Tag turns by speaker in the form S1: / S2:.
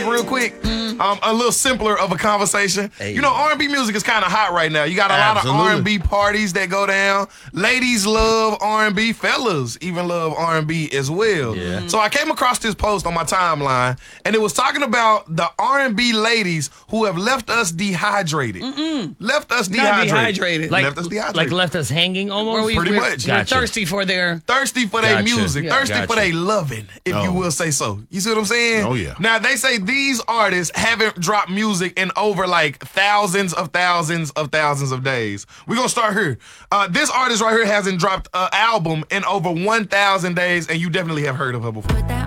S1: real quick? A little simpler of a conversation.
S2: Hey.
S1: You know, R&B music is kind of hot right now. You got a lot of R&B parties that go down. Ladies love R&B. Fellas even love R&B as well.
S2: Yeah.
S1: So I came across this post on my timeline, and it was talking about the R&B ladies who have left us dehydrated. Left us
S3: Not
S1: dehydrated.
S3: dehydrated.
S1: Left us dehydrated.
S2: Like left us hanging almost?
S1: Pretty much.
S3: We're
S2: Gotcha.
S3: thirsty for their...
S1: Thirsty for their
S2: Gotcha.
S1: music.
S3: Yeah.
S1: Thirsty for
S2: Gotcha.
S1: their loving, if you will say so. You see what I'm saying?
S4: Oh, yeah.
S1: Now, they say these artists haven't dropped music in over like thousands of days. We're going to start here. This artist right here hasn't dropped an album in over 1,000 days, and you definitely have heard of her before.